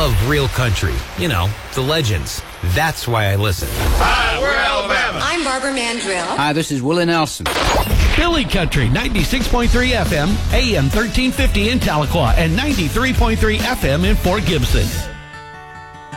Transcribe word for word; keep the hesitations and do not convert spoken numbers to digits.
love real country. You know, the legends. That's why I listen. Hi, we're Alabama. I'm Barbara Mandrill. Hi, this is Willie Nelson. Billy Country, ninety-six point three F M, A M thirteen fifty in Tahlequah, and ninety-three point three F M in Fort Gibson.